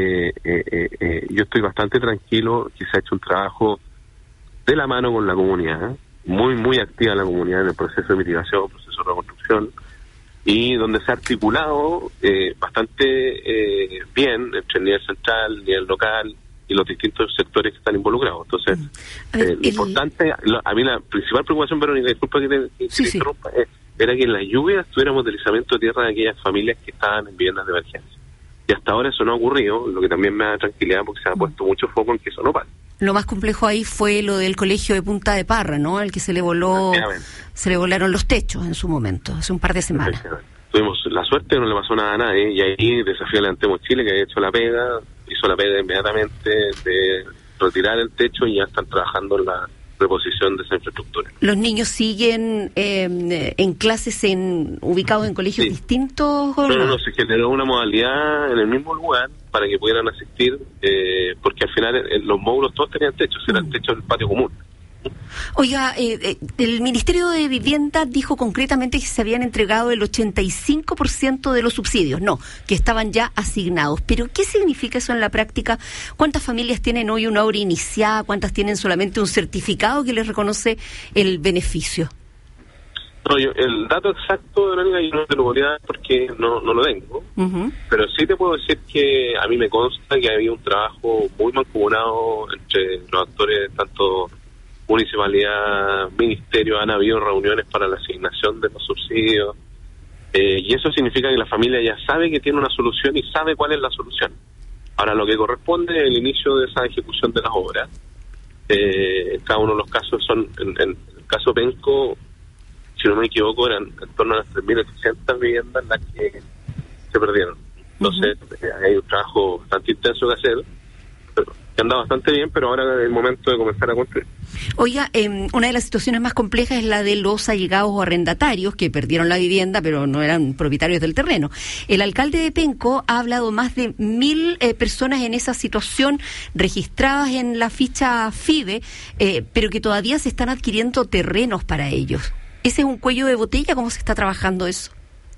yo estoy bastante tranquilo que se ha hecho un trabajo de la mano con la comunidad, muy activa la comunidad en el proceso de mitigación, proceso de reconstrucción, y donde se ha articulado bastante bien entre el nivel central, el nivel local y los distintos sectores que están involucrados. Entonces, lo importante, a mí la principal preocupación, Verónica, disculpa que te interrumpa, era que en las lluvias tuviéramos deslizamiento de tierra de aquellas familias que estaban en viviendas de emergencia. Y hasta ahora eso no ha ocurrido, lo que también me da tranquilidad porque se ha puesto mucho foco en que eso no pasa. Lo más complejo ahí fue lo del colegio de Punta de Parra, ¿no? El que se le volaron los techos en su momento, hace un par de semanas. Tuvimos la suerte, no le pasó nada a nadie, y ahí Desafío Levantemos Chile, que había hecho la pega, hizo la pega inmediatamente de retirar el techo y ya están trabajando en la reposición de esa infraestructura. ¿Los niños siguen en clases ubicados en colegios distintos? No, se generó una modalidad en el mismo lugar para que pudieran asistir, porque al final los módulos todos tenían techos, era el techo del patio común. Oiga, el Ministerio de Vivienda dijo concretamente que se habían entregado el 85% de los subsidios, que estaban ya asignados. Pero, ¿qué significa eso en la práctica? ¿Cuántas familias tienen hoy una obra iniciada? ¿Cuántas tienen solamente un certificado que les reconoce el beneficio? No, el dato exacto, Verónica, yo no te lo podría dar porque no lo tengo. Pero sí te puedo decir que a mí me consta que había un trabajo muy mancomunado entre los actores, tanto municipalidad, ministerio, han habido reuniones para la asignación de los subsidios, y eso significa que la familia ya sabe que tiene una solución y sabe cuál es la solución. Ahora, lo que corresponde es el inicio de esa ejecución de las obras. Cada uno de los casos son, en el caso Penco, si no me equivoco, eran en torno a las 3.800 viviendas las que se perdieron. Entonces, hay un trabajo bastante intenso que hacer, que anda bastante bien, pero ahora es el momento de comenzar a construir. Oiga, una de las situaciones más complejas es la de los allegados o arrendatarios que perdieron la vivienda, pero no eran propietarios del terreno. El alcalde de Penco ha hablado más de 1.000 personas en esa situación registradas en la ficha FIBE, pero que todavía se están adquiriendo terrenos para ellos. ¿Ese es un cuello de botella? ¿Cómo se está trabajando eso?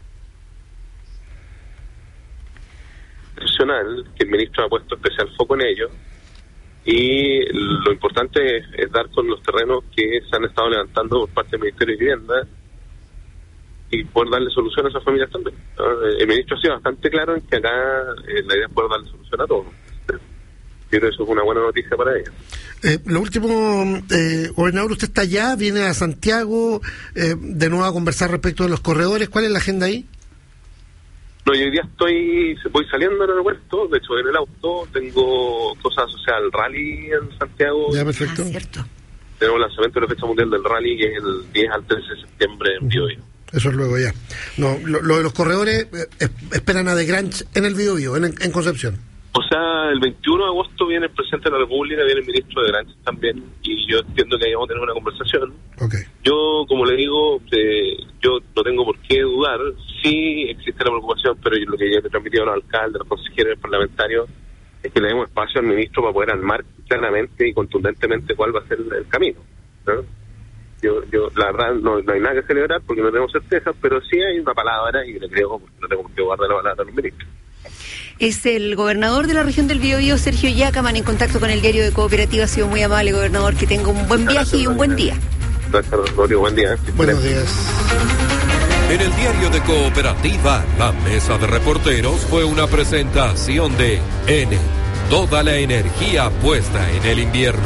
Excepcional, que el ministro ha puesto especial foco en ello. Y lo importante es dar con los terrenos que se han estado levantando por parte del Ministerio de Vivienda y poder darle solución a esas familias también. El ministro ha sido bastante claro en que acá la idea es poder darle solución a todos. Yo creo que eso es una buena noticia para ellos. Lo último, gobernador, usted está allá, viene a Santiago de nuevo a conversar respecto de los corredores. ¿Cuál es la agenda ahí? No, yo hoy día voy saliendo del aeropuerto, de hecho en el auto tengo cosas asociadas al rally en Santiago. Ya, perfecto. Tenemos el lanzamiento de la fecha mundial del rally, que es el 10 al 13 de septiembre en Biobío. Eso es luego ya. No, lo de los corredores, esperan a The Granch en el Biobío, en Concepción. O sea, el 21 de agosto viene el presidente de la República, viene el ministro de Granch también, y yo entiendo que ahí vamos a tener una conversación. Yo, como le digo, yo no tengo por qué dudar. Sí existe la preocupación, pero lo que yo le he transmitido a los alcaldes, a los consejeros, a los parlamentarios, es que le demos espacio al ministro para poder armar claramente y contundentemente cuál va a ser el camino, ¿no? Yo la verdad, no hay nada que celebrar porque no tenemos certeza, pero sí hay una palabra y le creo, porque no tengo por qué guardar la palabra a los ministros. Es el gobernador de la región del Biobío, Sergio Yacaman, en contacto con el diario de Cooperativa. Ha sido muy amable, gobernador. Que tenga un buen viaje y un buen día. Gracias, Rodrigo. Buen día. Buenos días. En el diario de Cooperativa, la mesa de reporteros fue una presentación de N. Toda la energía puesta en el invierno.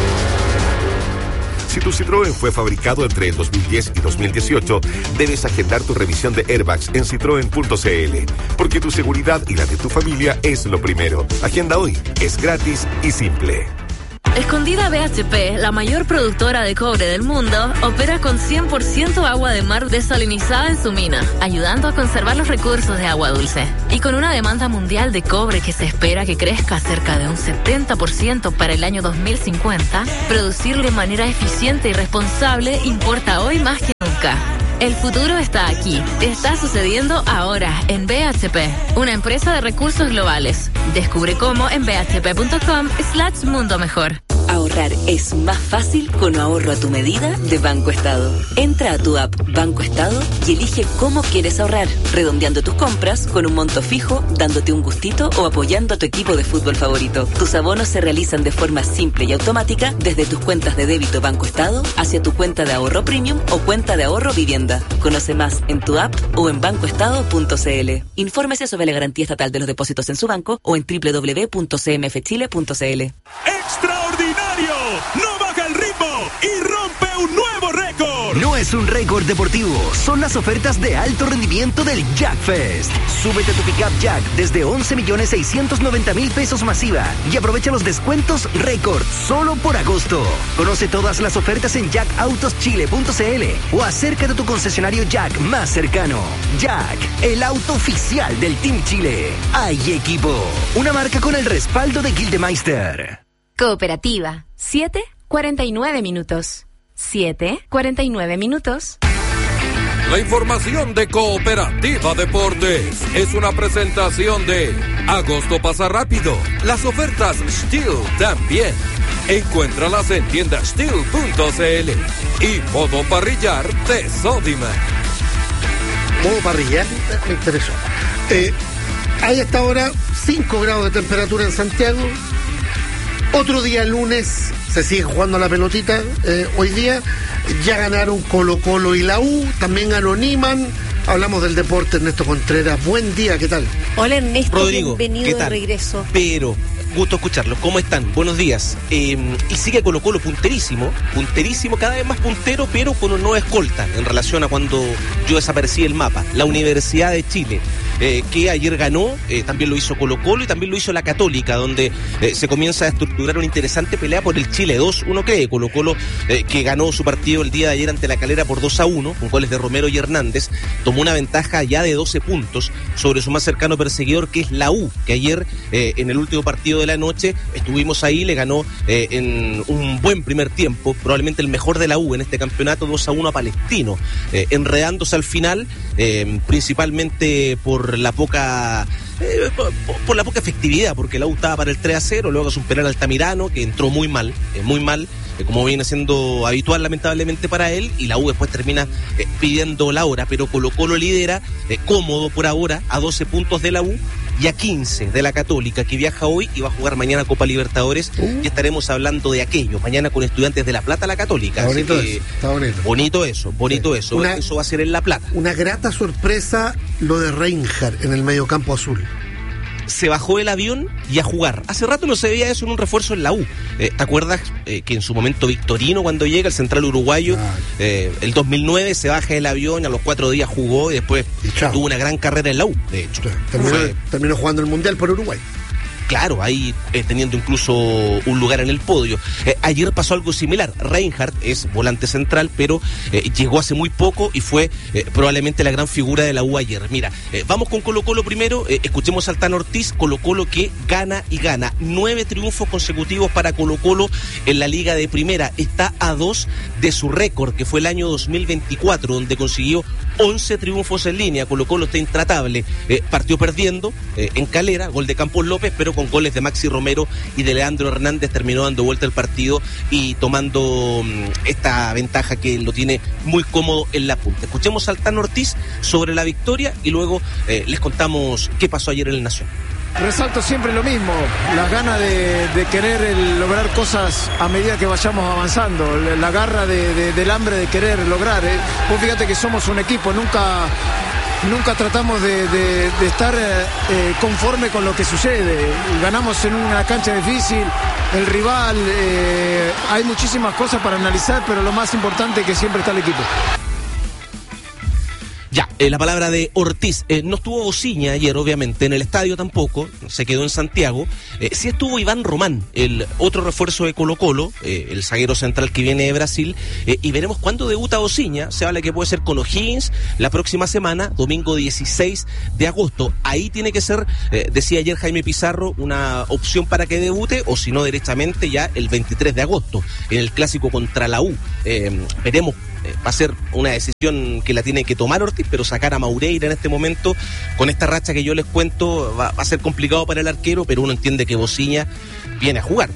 Si tu Citroën fue fabricado entre el 2010 y 2018, debes agendar tu revisión de airbags en citroen.cl, porque tu seguridad y la de tu familia es lo primero. Agenda hoy, es gratis y simple. Escondida BHP, la mayor productora de cobre del mundo, opera con 100% agua de mar desalinizada en su mina, ayudando a conservar los recursos de agua dulce. Y con una demanda mundial de cobre que se espera que crezca cerca de un 70% para el año 2050, producir de manera eficiente y responsable importa hoy más que nunca. El futuro está aquí. Está sucediendo ahora en BHP, una empresa de recursos globales. Descubre cómo en bhp.com/mundo mejor. Ahorrar es más fácil con ahorro a tu medida de Banco Estado. Entra a tu app Banco Estado y elige cómo quieres ahorrar, redondeando tus compras con un monto fijo, dándote un gustito o apoyando a tu equipo de fútbol favorito. Tus abonos se realizan de forma simple y automática desde tus cuentas de débito Banco Estado hacia tu cuenta de ahorro premium o cuenta de ahorro vivienda. Conoce más en tu app o en bancoestado.cl. Infórmese sobre la garantía estatal de los depósitos en su banco o en www.cmfchile.cl. ¡Extraordinario! ¡No baja el ritmo y rompe un nuevo récord! No es un récord deportivo, son las ofertas de alto rendimiento del Jack Fest. Súbete a tu pickup Jack desde 11.690.000 pesos masiva y aprovecha los descuentos récord solo por agosto. Conoce todas las ofertas en jackautoschile.cl o acércate a tu concesionario Jack más cercano. Jack, el auto oficial del Team Chile. Hay equipo, una marca con el respaldo de Gildemeister. Cooperativa, 7:49 minutos. 7:49 minutos. La información de Cooperativa Deportes es una presentación de Agosto pasa rápido. Las ofertas Steel también. Encuéntralas en tiendasteel.cl y modo parrillar de Sodimac. Modo parrillar, me interesó. Hay hasta ahora 5 grados de temperatura en Santiago. Otro día lunes, se sigue jugando la pelotita. Hoy día ya ganaron Colo-Colo y la U, también ganó Niman. Hablamos del deporte, Ernesto Contreras. Buen día, ¿qué tal? Hola Ernesto, Rodrigo, bienvenido ¿qué tal? de regreso. Pero, gusto escucharlo. ¿Cómo están? Buenos días. Y sigue Colo-Colo punterísimo, cada vez más puntero, pero con una nueva escolta en relación a cuando yo desaparecí del mapa. La Universidad de Chile, que ayer ganó, también lo hizo Colo-Colo y también lo hizo la Católica, donde se comienza a estructurar una interesante pelea por el Chile 2. Uno cree, Colo-Colo, que ganó su partido el día de ayer ante la Calera por 2-1, con goles de Romero y Hernández, tomó una ventaja ya de 12 puntos sobre su más cercano perseguidor, que es la U, que ayer en el último partido de la noche estuvimos ahí, le ganó en un buen primer tiempo, probablemente el mejor de la U en este campeonato, 2-1 a Palestino, enredándose al final, principalmente por la poca efectividad, porque la U estaba para el 3-0, luego es un penal al Altamirano que entró muy mal, como viene siendo habitual lamentablemente para él, y la U después termina pidiendo la hora, pero Colo-Colo lidera cómodo por ahora a 12 puntos de la U y a 15 de la Católica, que viaja hoy y va a jugar mañana Copa Libertadores, y estaremos hablando de aquello, mañana con Estudiantes de La Plata, la Católica. Está bonito eso, está bonito. Bonito eso. Eso va a ser en La Plata. Una grata sorpresa lo de Reinhardt en el mediocampo azul. Se bajó del avión y a jugar. Hace rato no se veía eso en un refuerzo en la U. ¿Te acuerdas que en su momento Victorino, cuando llega el central uruguayo, el 2009 se baja del avión, a los 4 días jugó y después tuvo una gran carrera en la U, de hecho. Terminó jugando el Mundial por Uruguay. Claro, ahí teniendo incluso un lugar en el podio. Ayer pasó algo similar. Reinhardt es volante central, pero llegó hace muy poco y fue probablemente la gran figura de la U ayer. Mira, vamos con Colo-Colo primero. Escuchemos al Tano Ortiz. Colo-Colo que gana y gana. 9 triunfos consecutivos para Colo-Colo en la Liga de Primera. Está a 2 de su récord, que fue el año 2024, donde consiguió 11 triunfos en línea. Colo-Colo está intratable. Partió perdiendo en Calera, gol de Campos López, pero con goles de Maxi Romero y de Leandro Hernández terminó dando vuelta el partido y tomando esta ventaja que lo tiene muy cómodo en la punta. Escuchemos al Tano Ortiz sobre la victoria y luego les contamos qué pasó ayer en el Nacional. Resalto siempre lo mismo, las ganas de querer lograr cosas a medida que vayamos avanzando, la garra del hambre de querer lograr. Vos fíjate que somos un equipo, nunca tratamos de estar conforme con lo que sucede. Ganamos en una cancha difícil, el rival, hay muchísimas cosas para analizar, pero lo más importante es que siempre está el equipo. Ya, La palabra de Ortiz. No estuvo Bociña ayer, obviamente, en el estadio tampoco, se quedó en Santiago. Sí estuvo Iván Román, el otro refuerzo de Colo-Colo, el zaguero central que viene de Brasil, y veremos cuándo debuta Bociña. Se habla que puede ser con O'Higgins la próxima semana, domingo 16 de agosto. Ahí tiene que ser, decía ayer Jaime Pizarro, una opción para que debute, o si no, directamente ya el 23 de agosto, en el clásico contra la U. Veremos. Va a ser una decisión que la tiene que tomar Ortiz, pero sacar a Maureira en este momento, con esta racha que yo les cuento, va a ser complicado para el arquero, pero uno entiende que Bociña viene a jugar.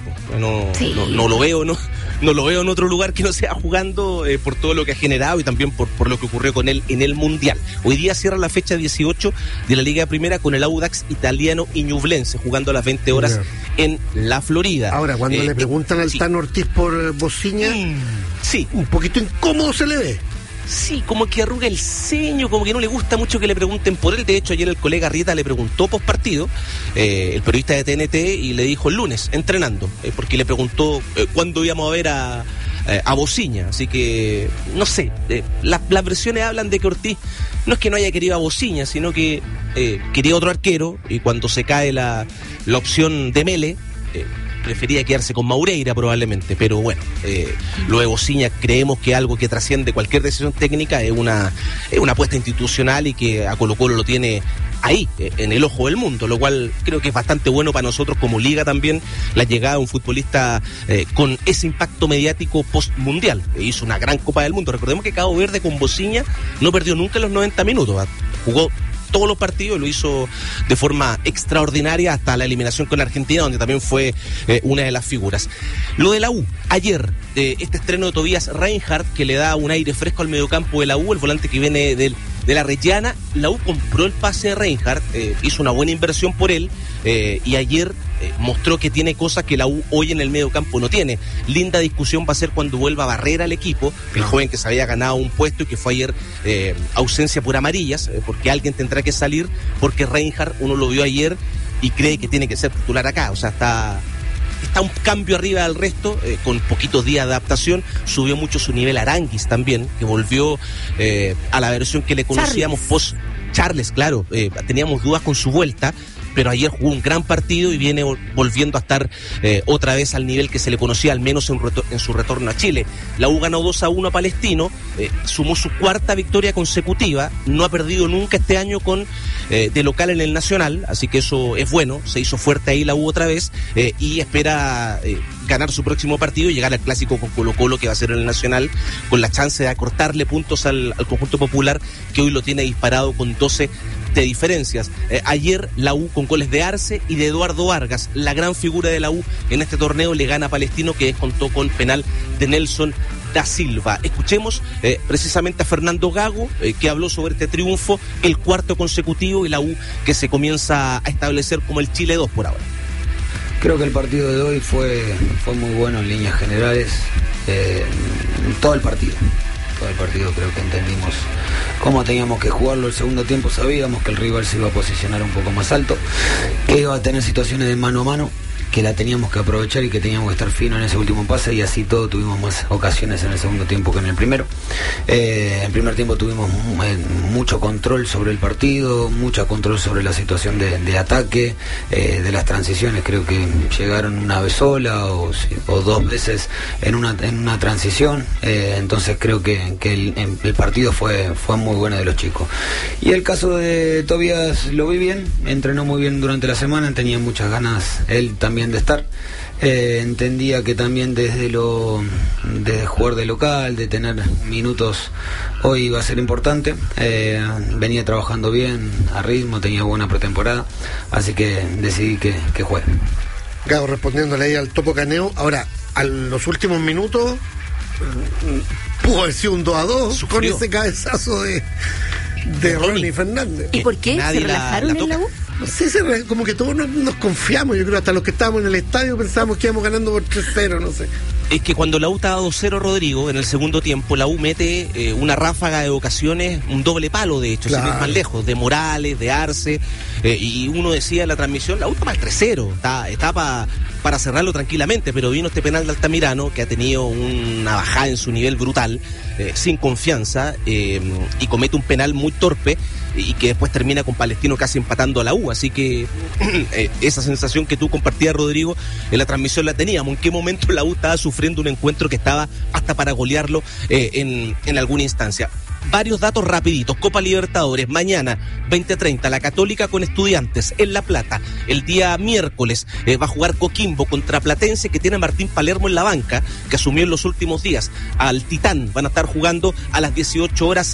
No lo veo, no lo veo en otro lugar que no sea jugando, por todo lo que ha generado y también por lo que ocurrió con él en el Mundial. Hoy día cierra la fecha 18 de la Liga Primera con el Audax Italiano y Ñublense, jugando a las 20 horas en la Florida. Ahora, cuando le preguntan al Tano Ortiz por Bociña, sí, un poquito incómodo se le ve. Sí, como que arruga el ceño, como que no le gusta mucho que le pregunten por él. De hecho, ayer el colega Rieta le preguntó post partido, el periodista de TNT, y le dijo el lunes, entrenando, porque le preguntó cuándo íbamos a ver a Bociña. Así que, no sé, las versiones hablan de que Ortiz no es que no haya querido a Bociña, sino que quería otro arquero, y cuando se cae la opción de Mele, prefería quedarse con Maureira probablemente, pero bueno, lo de Bociña creemos que algo que trasciende cualquier decisión técnica es una apuesta institucional, y que a Colo-Colo lo tiene ahí, en el ojo del mundo, lo cual creo que es bastante bueno para nosotros como liga también, la llegada de un futbolista con ese impacto mediático post-mundial. Hizo una gran Copa del Mundo. Recordemos que Cabo Verde con Bociña no perdió nunca los 90 minutos, jugó todos los partidos y lo hizo de forma extraordinaria hasta la eliminación con Argentina, donde también fue una de las figuras. Lo de la U, ayer, este estreno de Tobias Reinhardt, que le da un aire fresco al mediocampo de la U, el volante que viene de la Reggiana. La U compró el pase de Reinhardt, hizo una buena inversión por él, y ayer mostró que tiene cosas que la U hoy en el medio campo no tiene. Linda discusión va a ser cuando vuelva Barrera al equipo, el joven que se había ganado un puesto y que fue ayer ausencia por amarillas, porque alguien tendrá que salir, porque Reinhardt, uno lo vio ayer y cree que tiene que ser titular acá. O sea, está un cambio arriba del resto, con poquitos días de adaptación. Subió mucho su nivel Aranguis también, que volvió a la versión que le conocíamos post Charles, claro. Teníamos dudas con su vuelta, pero ayer jugó un gran partido y viene volviendo a estar otra vez al nivel que se le conocía, al menos en su retorno a Chile. La U ganó 2-1 a Palestino, sumó su cuarta victoria consecutiva, no ha perdido nunca este año de local en el Nacional, así que eso es bueno. Se hizo fuerte ahí la U otra vez, y espera ganar su próximo partido y llegar al clásico con Colo-Colo, que va a ser en el Nacional, con la chance de acortarle puntos al conjunto popular, que hoy lo tiene disparado con 12 de diferencias. Ayer la U, con goles de Arce y de Eduardo Vargas, la gran figura de la U en este torneo, le gana a Palestino, que contó con penal de Nelson da Silva. Escuchemos precisamente a Fernando Gago, que habló sobre este triunfo, el cuarto consecutivo, y la U que se comienza a establecer como el Chile 2 por ahora. Creo que el partido de hoy fue muy bueno en líneas generales, todo el partido creo que entendimos cómo teníamos que jugarlo. El segundo tiempo sabíamos que el rival se iba a posicionar un poco más alto, que iba a tener situaciones de mano a mano, que la teníamos que aprovechar y que teníamos que estar fino en ese último pase, y así todo tuvimos más ocasiones en el segundo tiempo que en el primero. En el primer tiempo tuvimos mucho control sobre el partido, mucho control sobre la situación de ataque, de las transiciones. Creo que llegaron una vez sola o dos veces en una transición. Entonces creo que el partido fue muy bueno de los chicos. Y el caso de Tobias lo vi bien, entrenó muy bien durante la semana, tenía muchas ganas él también de estar. Entendía que también desde jugar de local, de tener minutos, hoy iba a ser importante. Venía trabajando bien, a ritmo, tenía buena pretemporada, así que decidí que juegue. Gago, respondiéndole ahí al Topo Caneo. Ahora, a los últimos minutos pudo haber sido un 2-2 con ese cabezazo de Ronnie Fernández. ¿Y por qué? ¿Se relajaron en la U? No sé, como que todos nos confiamos. Yo creo hasta los que estábamos en el estadio pensábamos que íbamos ganando por 3-0, no sé. Es que cuando la U estaba 2-0, Rodrigo, en el segundo tiempo, la U mete una ráfaga de ocasiones, un doble palo, de hecho, claro, sin ir más lejos, de Morales, de Arce, y uno decía en la transmisión, la U está para el 3-0, está para para cerrarlo tranquilamente, pero vino este penal de Altamirano, que ha tenido una bajada en su nivel brutal, sin confianza, y comete un penal muy torpe, y que después termina con Palestino casi empatando a la U. Así que esa sensación que tú compartías, Rodrigo, en la transmisión la teníamos. ¿En qué momento la U estaba sufriendo un encuentro que estaba hasta para golearlo en alguna instancia? Varios datos rapiditos. Copa Libertadores, mañana 20:30, la Católica con Estudiantes en La Plata. El día miércoles va a jugar Coquimbo contra Platense, que tiene a Martín Palermo en la banca, que asumió en los últimos días. Al Titán van a estar jugando a las 18 horas